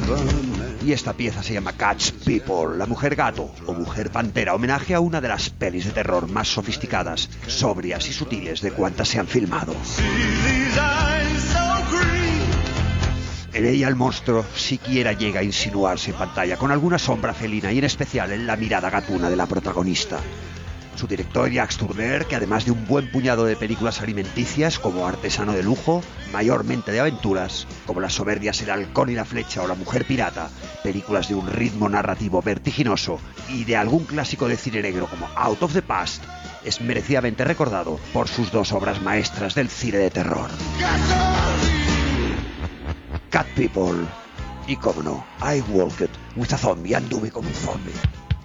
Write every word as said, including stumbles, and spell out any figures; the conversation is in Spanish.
Y esta pieza se llama Catch People, la mujer gato o mujer pantera, homenaje a una de las pelis de terror más sofisticadas, sobrias y sutiles de cuantas se han filmado. En ella el monstruo siquiera llega a insinuarse en pantalla, con alguna sombra felina y en especial en la mirada gatuna de la protagonista. Su director, Jacques Tourneur, que además de un buen puñado de películas alimenticias como artesano de lujo, mayormente de aventuras, como las soberbias El halcón y la flecha o La mujer pirata, películas de un ritmo narrativo vertiginoso y de algún clásico de cine negro como Out of the Past, es merecidamente recordado por sus dos obras maestras del cine de terror. Cat People y, como no, I Walked with a Zombie, anduve con un zombie.